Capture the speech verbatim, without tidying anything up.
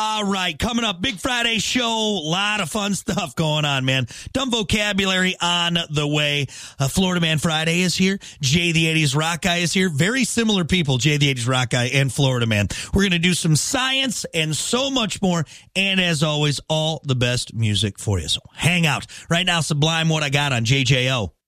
All right, coming up, Big Friday show, a lot of fun stuff going on, man. Dumb vocabulary on the way. Uh, Florida Man Friday is here. Jay the eighties Rock Guy is here. Very similar people, Jay the eighties Rock Guy and Florida Man. We're going to do some science and so much more. And as always, all the best music for you. So hang out. Right now, Sublime, What I Got on J J O.